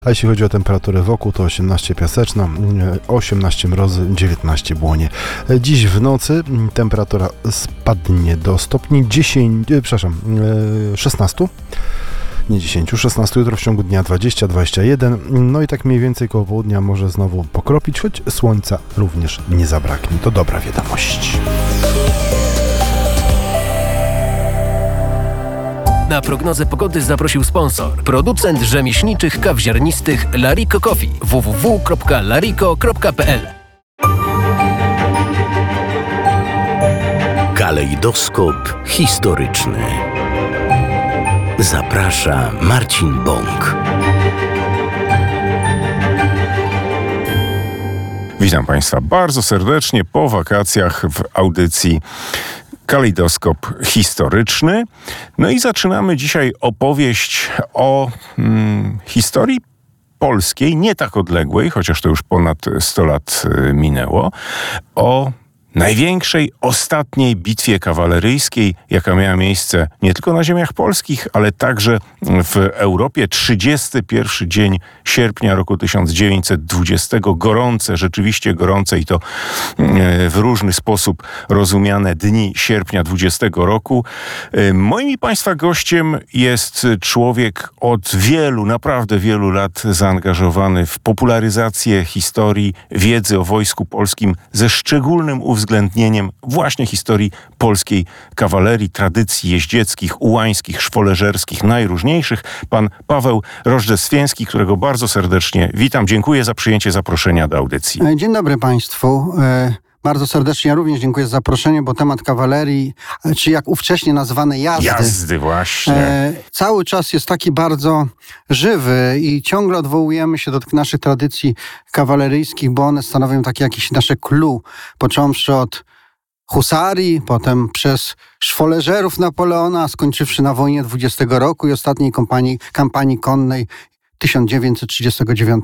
A jeśli chodzi o temperaturę wokół, to 18 Piaseczna, 18 Mrozy, 19 Błonie. Dziś w nocy temperatura spadnie do stopni 16. Nie 10, 16, jutro w ciągu dnia 20, 21, no i tak mniej więcej koło południa może znowu pokropić, choć słońca również nie zabraknie. To dobra wiadomość. Na prognozę pogody zaprosił sponsor. Producent rzemieślniczych kaw ziarnistych Lariko Coffee. www.lariko.pl. Kalejdoskop historyczny. Zaprasza Marcin Bąk. Witam Państwa bardzo serdecznie po wakacjach w audycji Kalejdoskop historyczny. No i zaczynamy dzisiaj opowieść o historii polskiej, nie tak odległej, chociaż to już ponad 100 lat minęło, o największej, ostatniej bitwie kawaleryjskiej, jaka miała miejsce nie tylko na ziemiach polskich, ale także w Europie. 31 dzień sierpnia roku 1920. Gorące, rzeczywiście gorące i to w różny sposób rozumiane dni sierpnia 20 roku. Moim i Państwa gościem jest człowiek od wielu, naprawdę wielu lat zaangażowany w popularyzację historii, wiedzy o Wojsku Polskim ze szczególnym uwzględnieniem właśnie historii polskiej kawalerii, tradycji jeździeckich, ułańskich, szwoleżerskich, najróżniejszych. Pan Paweł Rożdestwiński, którego bardzo serdecznie witam. Dziękuję za przyjęcie zaproszenia do audycji. Dzień dobry Państwu. Bardzo serdecznie również dziękuję za zaproszenie, bo temat kawalerii, czy jak ówcześnie nazywane jazdy. Jazdy, właśnie. Cały czas jest taki bardzo żywy i ciągle odwołujemy się do tych naszych tradycji kawaleryjskich, bo one stanowią takie jakieś nasze clue, począwszy od husarii, potem przez szwoleżerów Napoleona, skończywszy na wojnie 20 roku i ostatniej kampanii konnej 1939.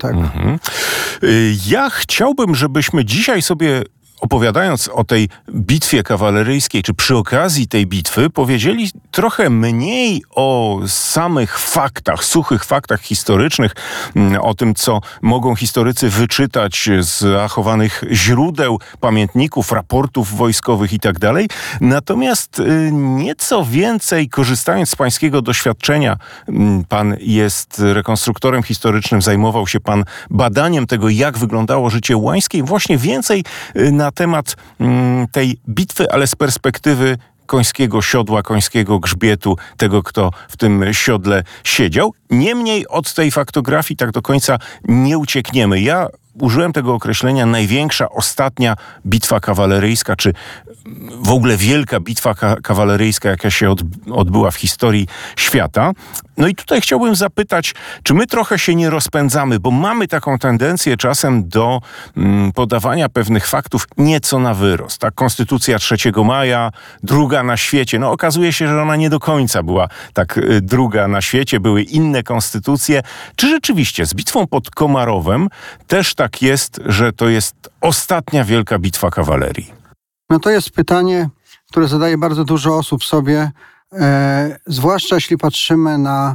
Ja chciałbym, żebyśmy dzisiaj sobie, opowiadając o tej bitwie kawaleryjskiej, czy przy okazji tej bitwy, powiedzieli trochę mniej o samych faktach, suchych faktach historycznych, o tym, co mogą historycy wyczytać z zachowanych źródeł, pamiętników, raportów wojskowych i tak dalej. Natomiast nieco więcej, korzystając z pańskiego doświadczenia, pan jest rekonstruktorem historycznym, zajmował się pan badaniem tego, jak wyglądało życie ułańskie, właśnie więcej na temat tej bitwy, ale z perspektywy końskiego siodła, końskiego grzbietu, tego, kto w tym siodle siedział. Niemniej od tej faktografii tak do końca nie uciekniemy. Ja użyłem tego określenia największa, ostatnia bitwa kawaleryjska, czy w ogóle wielka bitwa kawaleryjska, jaka się odbyła w historii świata. No i tutaj chciałbym zapytać, czy my trochę się nie rozpędzamy, bo mamy taką tendencję czasem do podawania pewnych faktów nieco na wyrost. Tak, Konstytucja 3 maja, druga na świecie. No okazuje się, że ona nie do końca była tak druga na świecie, były inne konstytucje. Czy rzeczywiście z bitwą pod Komarowem też tak jest, że to jest ostatnia wielka bitwa kawalerii? No to jest pytanie, które zadaje bardzo dużo osób sobie, zwłaszcza jeśli patrzymy na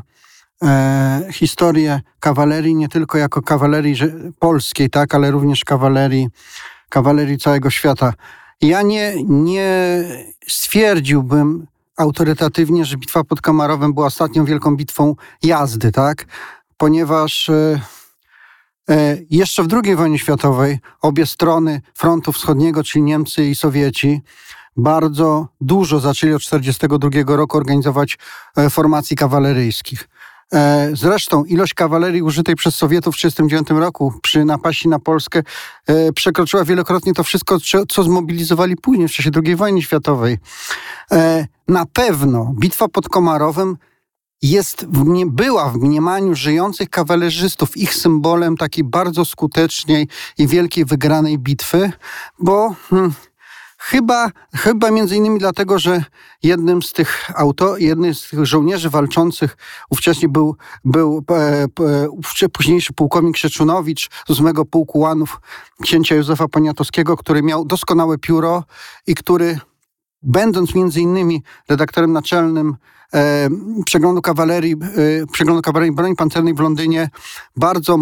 historię kawalerii, nie tylko jako kawalerii polskiej, tak, ale również kawalerii całego świata. Ja nie stwierdziłbym autorytatywnie, że bitwa pod Komarowem była ostatnią wielką bitwą jazdy, tak, ponieważ jeszcze w II wojnie światowej obie strony frontu wschodniego, czyli Niemcy i Sowieci, bardzo dużo zaczęli od 1942 roku organizować formacji kawaleryjskich. Zresztą ilość kawalerii użytej przez Sowietów w 1939 roku przy napaści na Polskę przekroczyła wielokrotnie to wszystko, co zmobilizowali później w czasie II wojny światowej. Na pewno bitwa pod Komarowem była w mniemaniu żyjących kawalerzystów ich symbolem takiej bardzo skutecznej i wielkiej wygranej bitwy, bo chyba między innymi dlatego, że jednym z tych żołnierzy walczących ówcześnie był późniejszy pułkownik Krzeczunowicz z 8 Pułku Łanów księcia Józefa Poniatowskiego, który miał doskonałe pióro i który, będąc między innymi redaktorem naczelnym przeglądu kawalerii broni pancernej w Londynie bardzo